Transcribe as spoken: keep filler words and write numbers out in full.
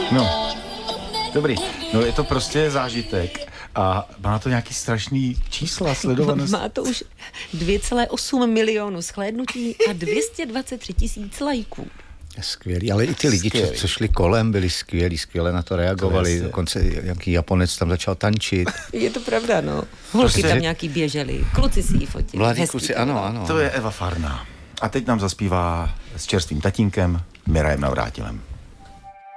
No, dobrý. No je to prostě zážitek a má to nějaký strašný čísla sledovanost. Má to už dvě celé osm milionu shlédnutí a dvě stě dvacet tři tisíc lajků. Skvělý, ale i ty lidi, co, co šli kolem, byli skvělí, skvěle na to reagovali, to dokonce nějaký Japonec tam začal tančit. Je to pravda, no. Holky Prostě... tam nějaký běželi, kluci si ji fotili. Mladí kluci, ano, ano. To je Eva Farná. A teď nám zaspívá s čerstvým tatínkem Mirajem Navrátilem.